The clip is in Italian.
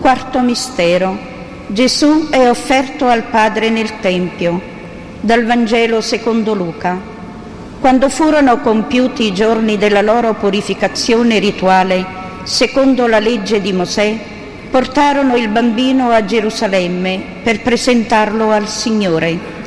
Quarto mistero. Gesù è offerto al Padre nel Tempio. Dal Vangelo secondo Luca. Quando furono compiuti i giorni della loro purificazione rituale, secondo la legge di Mosè, portarono il bambino a Gerusalemme per presentarlo al Signore.